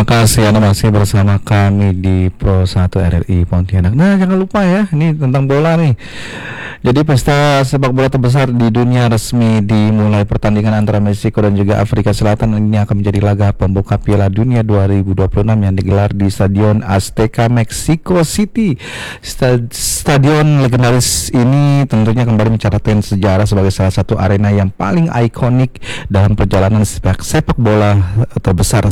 Terima kasih Anda masih bersama kami di Pro 1 RRI Pontianak. Nah, jangan lupa ya, ini tentang bola nih. Jadi pesta sepak bola terbesar di dunia resmi dimulai. Pertandingan antara Meksiko dan juga Afrika Selatan ini akan menjadi laga pembuka Piala Dunia 2026 yang digelar di Stadion Azteca Mexico City. Stadion legendaris ini tentunya kembali mencatatkan sejarah sebagai salah satu arena yang paling ikonik dalam perjalanan sepak bola terbesar